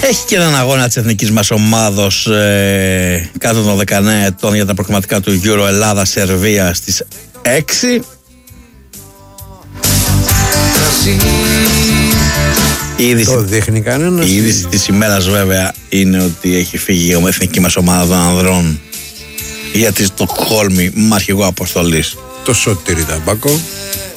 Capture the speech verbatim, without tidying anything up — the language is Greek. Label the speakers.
Speaker 1: Έχει και έναν αγώνα της εθνικής μας ομάδος ε, κάτω των δεκαεννέα ετών για τα προκριματικά του Euro Ελλάδα-Σερβία στις έξι. Η είδηση,
Speaker 2: το δείχνει κανένας.
Speaker 1: Η είδηση της ημέρας βέβαια είναι ότι έχει φύγει η εθνική μας ομάδα των ανδρών για τη Στοκχόλμη με αρχηγό αποστολής
Speaker 2: το Σωτήρη Ταμπάκο.